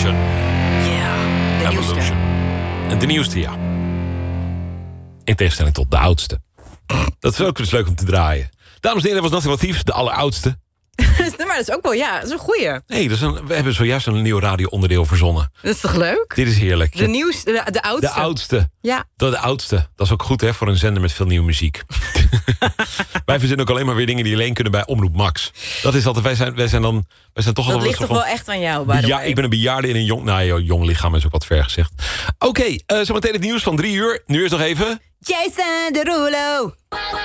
Evolution. Ja, de nieuwste. Evolution. En de nieuwste, ja. In tegenstelling tot de oudste. Dat is ook dus leuk om te draaien. Dames en heren, was Nothing But Thieves, de alleroudste. Maar dat is ook wel, ja, dat is een goeie. Nee, we hebben zojuist een nieuw radioonderdeel verzonnen. Dat is toch leuk? Dit is heerlijk. De nieuwste, de oudste. De oudste. Ja. De oudste. Dat is ook goed, hè, voor een zender met veel nieuwe muziek. Wij verzinnen ook alleen maar weer dingen die alleen kunnen bij Omroep Max. Dat is altijd, wij zijn toch dat altijd ligt toch wel echt aan jou, by the way. Ik ben een bejaarde in een jong... Nou, jong lichaam is ook wat ver gezegd. Oké, zometeen het nieuws van 3 uur. Nu eerst nog even... Jason Derulo.